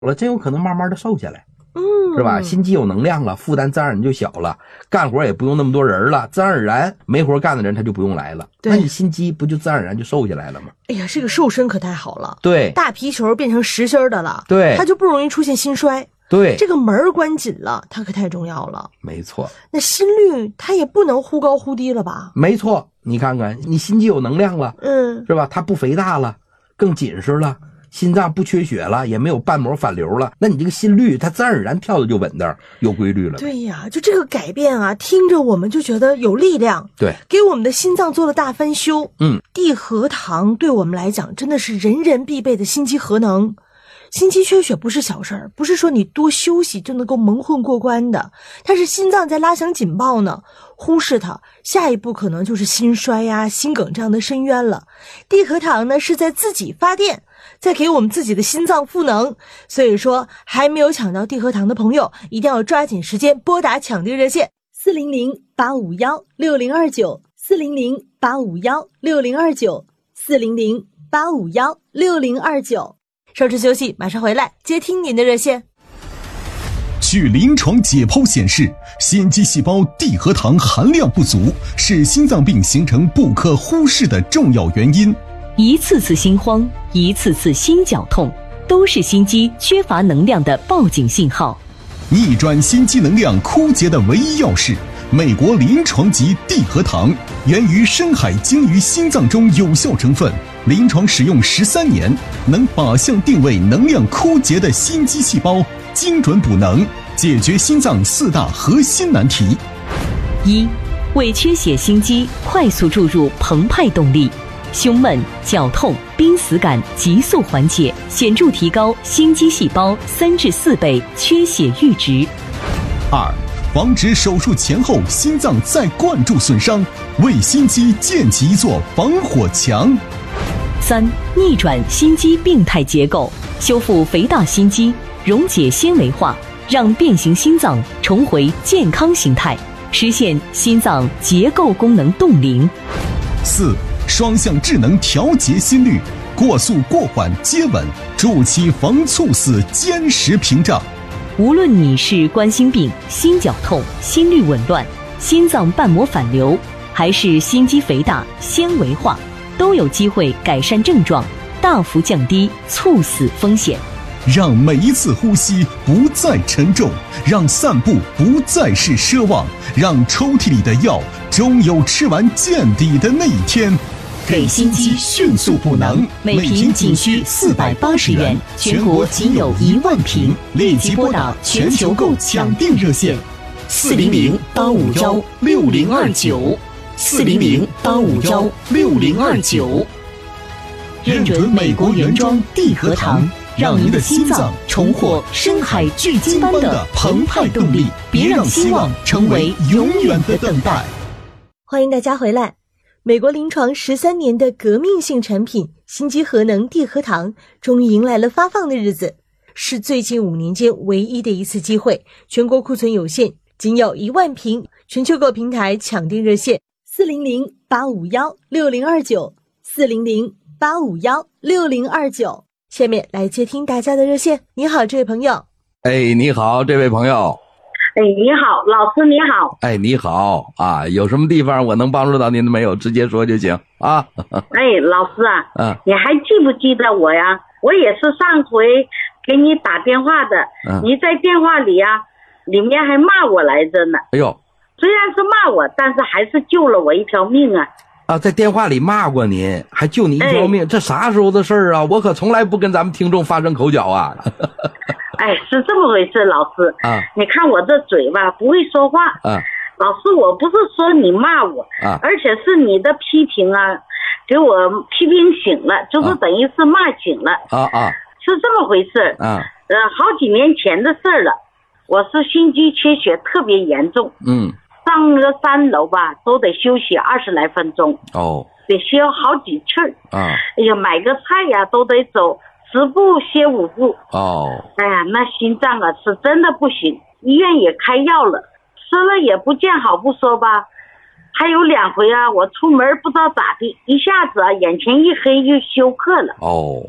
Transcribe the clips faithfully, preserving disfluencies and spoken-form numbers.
了，真有可能慢慢的瘦下来。 嗯， 是吧？心肌有能量了，负担自然而然就小了，干活也不用那么多人了，自然而然没活干的人他就不用来了。那你心肌不就自然而然就瘦下来了吗？ 哎呀，这个瘦身可太好了。 对， 大皮球变成实心的了， 对， 它就不容易出现心衰。 对， 这个门关紧了，它可太重要了。 没错。 那心率它也不能忽高忽低了吧？ 没错，你看看，你心肌有能量了， 嗯， 是吧？它不肥大了，更紧实了。心脏不缺血了，也没有瓣膜反流了，那你这个心率它自然而然跳的就稳当，有规律了。 对呀，就这个改变啊，听着我们就觉得有力量， 对， 给我们的心脏做了大翻修。 嗯， 地核糖对我们来讲真的是人人必备的心肌核能。心肌缺血不是小事儿，不是说你多休息就能够蒙混过关的，它是心脏在拉响警报呢，忽视它，下一步可能就是心衰呀、心梗这样的深渊了。地核糖呢是在自己发电，在给我们自己的心脏赋能，所以说还没有抢到地核糖的朋友，一定要抓紧时间拨打抢订热线四零零八五幺六零二九四零零八五幺六零二九四零零八五幺六零二九。稍事休息，马上回来接听您的热线。 据临床解剖显示，心肌细胞地核糖含量不足是心脏病形成不可忽视的重要原因。 一次次心慌，一次次心绞痛，都是心肌缺乏能量的报警信号。 逆转心肌能量枯竭的唯一钥匙，美国临床级地核糖，源于深海鲸鱼心脏中有效成分，临床使用十三年，能靶向定位能量枯竭的心肌细胞，精准补能，解决心脏四大核心难题。 一、为缺血心肌快速注入澎湃动力，胸闷、绞痛、濒死感急速缓解，显著提高心肌细胞三至四倍缺血阈值。 二、防止手术前后心脏再灌注损伤，为心肌建起一座防火墙。 三、逆转心肌病态结构，修复肥大心肌，溶解纤维化，让变形心脏重回健康形态，实现心脏结构功能冻龄。 四、双向智能调节心率，过速过缓接稳，筑起防猝死坚实屏障。 无论你是冠心病、心绞痛、心律紊乱、心脏瓣膜反流，还是心肌肥大、纤维化，都有机会改善症状，大幅降低猝死风险。 让每一次呼吸不再沉重，让散步不再是奢望，让抽屉里的药终有吃完见底的那一天。 给心肌迅速补能，每瓶仅需四百八十元，全国仅有一万瓶，立即拨打全球购抢订热线四零零八五幺六零二九四零零八五幺六零二九。认准美国原装地核糖，让您的心脏重获深海巨鲸般的澎湃动力，别让希望成为永远的等待。 欢迎大家回来。美国临床十三年的革命性产品心肌核能地核糖终于迎来了发放的日子，是最近五年间唯一的一次机会，全国库存有限，仅有一万瓶，全球购平台抢订热线四零零八五幺六零二九四零零八五幺六零二九。下面来接听大家的热线。你好，这位朋友。 哎，你好，这位朋友。 哎，你好，老师你好。 哎，你好啊，有什么地方我能帮助到您的没有？直接说就行啊。 哎，老师啊， 嗯， 你还记不记得我呀？我也是上回给你打电话的， 嗯， 你在电话里啊，里面还骂我来着呢。 哎呦， 虽然是骂我，但是还是救了我一条命啊。 啊，在电话里骂过您，还救你一条命， 哎， 这啥时候的事儿啊？我可从来不跟咱们听众发生口角啊。 哎，是这么回事，老师啊， 你看我这嘴吧，不会说话啊。 老师，我不是说你骂我啊， 而且是你的批评啊，给我批评醒了，就是等于是骂醒了。 啊啊， 是这么回事啊。 呃，好几年前的事儿了，我是心肌缺血特别严重， 嗯， 上个三楼吧，都得休息二十来分钟， 哦， 得歇好几气儿啊。 哎呀，买个菜呀都得走十步歇五步。 哦， 哎呀，那心脏啊是真的不行，医院也开药了，吃了也不见好不说吧，还有两回啊，我出门不知道咋的，一下子啊眼前一黑就休克了。 哦，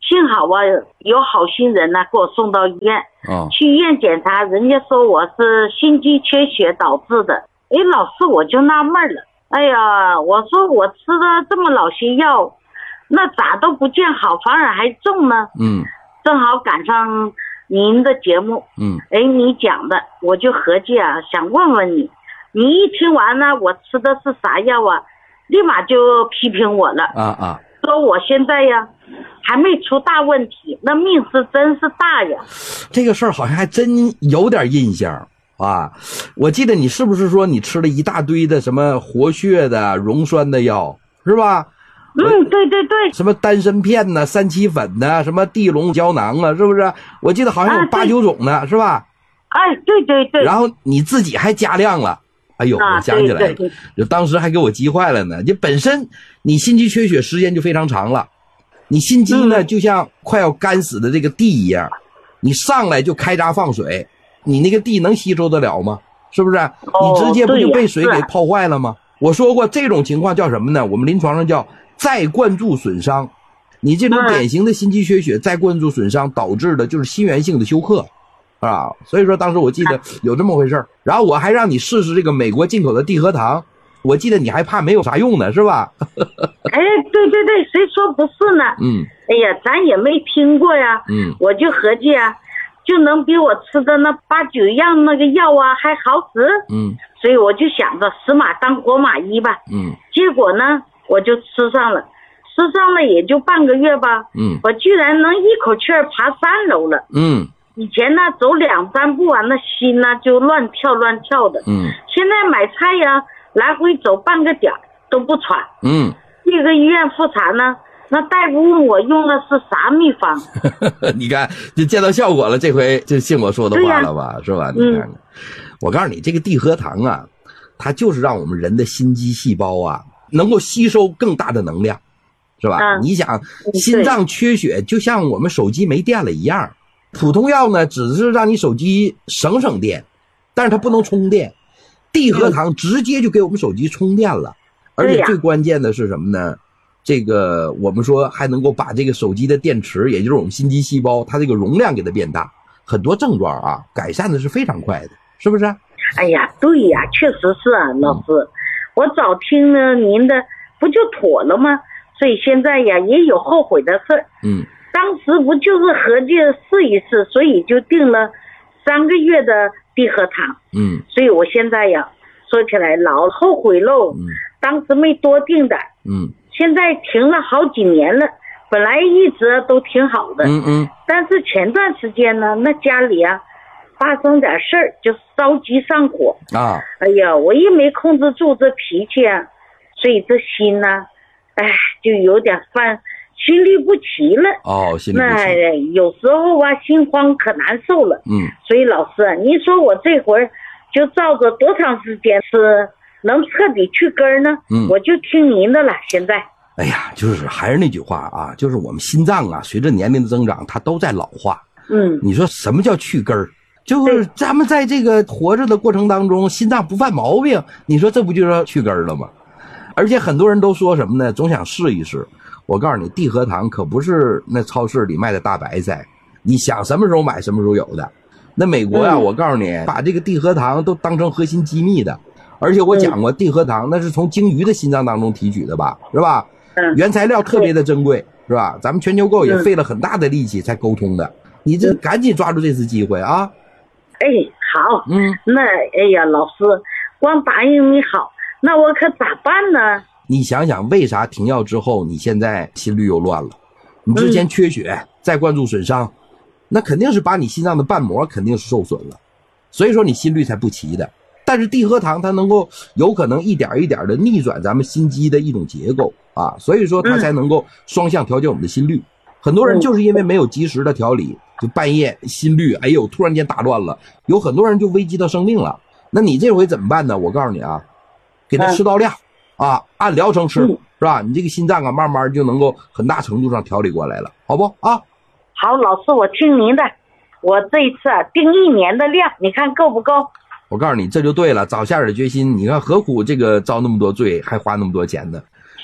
幸好啊，有好心人呢、啊、给我送到医院。 哦， 去医院检查，人家说我是心肌缺血导致的。哎，老师我就纳闷了，哎呀，我说我吃了这么老些药，那咋都不见好，反而还重呢？ 嗯， 正好赶上您的节目， 嗯， 哎，你讲的，我就合计啊，想问问你，你一听完呢，我吃的是啥药啊，立马就批评我了。 啊啊， 说我现在呀还没出大问题，那命是真是大呀。 这个事儿好像还真有点印象啊。我记得你是不是说你吃了一大堆的什么活血的溶栓的药，是吧？ 嗯，对对对， 什么丹参片呢、三七粉呢、什么地龙胶囊啊，是不是？我记得好像有八九种呢，是吧？ 哎，对对对。 然后你自己还加量了。哎呦，我想起来了， 对对对， 就当时还给我急坏了呢。就本身你心肌缺血时间就非常长了，你心肌呢、嗯、就像快要干死的这个地一样，你上来就开闸放水，你那个地能吸收得了吗？是不是？ 哦、 你直接不就被水给泡坏了吗？我说过这种情况叫什么呢？我们临床上叫再灌注损伤。你这种典型的心肌缺血再灌注损伤导致的就是心源性的休克。啊，所以说当时我记得有这么回事儿，然后我还让你试试这个美国进口的地核糖，我记得你还怕没有啥用呢，是吧？ 哎，对对对，谁说不是呢？ 嗯， 哎呀，咱也没听过呀。 嗯， 我就合计啊，就能比我吃的那八九样那个药啊还好使。 嗯， 所以我就想着死马当活马医吧。 嗯， 结果呢，我就吃上了，吃上了也就半个月吧。 嗯， 我居然能一口气儿爬三楼了。 嗯。 以前呢，走两三步啊，那心呢就乱跳乱跳的。 嗯， 现在买菜呀，来回走半个点都不喘。 嗯， 这个医院复查呢，那大夫问我用的是啥秘方？ 你看，就见到效果了，这回就信我说的话了吧，是吧？你看看，嗯、我告诉你，这个地核糖啊，它就是让我们人的心肌细胞啊，能够吸收更大的能量，是吧？嗯、你想，心脏缺血就像我们手机没电了一样。普通药呢，只是让你手机省省电，但是它不能充电。地核糖直接就给我们手机充电了，而且最关键的是什么呢？这个我们说还能够把这个手机的电池，也就是我们心肌细胞，它这个容量给它变大，很多症状啊改善的是非常快的，是不是？ 哎呀，对呀，确实是啊，老师，嗯、我早听了您的，不就妥了吗？所以现在呀也有后悔的事。 嗯。 当时不就是合计试一试，所以就定了三个月的地核糖。 嗯， 所以我现在呀，说起来老后悔喽。 嗯， 当时没多定的。 嗯， 现在停了好几年了，本来一直都挺好的。 嗯嗯。 但是前段时间呢，那家里啊发生点事儿，就着急上火啊。 哎呀，我也没控制住这脾气啊，所以这心呢，哎，就有点犯。心律不齐了哦，心律不齐。 那有时候啊，心慌可难受了。 嗯， 所以老师，您说我这会儿就照着多长时间吃能彻底去根呢？ 嗯， 我就听您的了。现在， 哎呀，就是还是那句话啊，就是我们心脏啊，随着年龄的增长，它都在老化。 嗯， 你说什么叫去根儿？就是咱们在这个活着的过程当中，心脏不犯毛病，你说这不就是去根儿了吗？而且很多人都说什么呢？总想试一试。我告诉你，地核糖可不是那超市里卖的大白菜，你想什么时候买什么时候有的。那美国呀、啊嗯，我告诉你，把这个地核糖都当成核心机密的。而且我讲过，地核糖那是从鲸鱼的心脏当中提取的吧，是吧？ 嗯， 原材料特别的珍贵，是吧？咱们全球购也费了很大的力气才沟通的。你这赶紧抓住这次机会啊！ 哎，好， 嗯， 那哎呀，老师，光答应你好，那我可咋办呢？ 你想想，为啥停药之后你现在心率又乱了？你之前缺血、嗯、再灌注损伤，那肯定是把你心脏的瓣膜肯定是受损了，所以说你心率才不齐的。但是地核糖它能够有可能一点一点的逆转咱们心肌的一种结构啊，所以说它才能够双向调节我们的心率。很多人就是因为没有及时的调理，就半夜心率哎呦突然间打乱了，有很多人就危及到生命了。那你这回怎么办呢？我告诉你啊，给他吃到量。啊，按疗程吃、嗯、是吧？你这个心脏啊，慢慢就能够很大程度上调理过来了，好不啊？ 好，老师，我听您的。我这一次啊，定一年的量，你看够不够？ 我告诉你，这就对了，早下点决心。你看何苦这个遭那么多罪，还花那么多钱呢？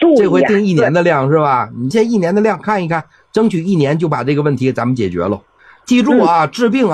注意、啊。 这回定一年的量是吧？你这一年的量看一看，争取一年就把这个问题咱们解决了。记住啊，嗯、治病啊。